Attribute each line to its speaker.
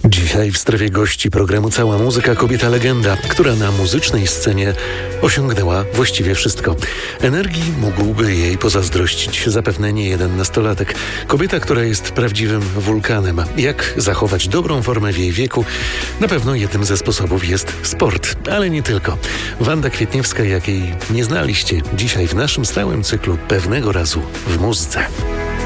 Speaker 1: Dzisiaj w strefie gości programu Cała Muzyka kobieta legenda, która na muzycznej scenie osiągnęła właściwie wszystko. Energii mógłby jej pozazdrościć zapewne nie jeden nastolatek. Kobieta, która jest prawdziwym wulkanem. Jak zachować dobrą formę w jej wieku? Na pewno jednym ze sposobów jest sport, ale nie tylko. Wanda Kwietniewska, jakiej nie znaliście, dzisiaj w naszym stałym cyklu Pewnego razu w muzyce.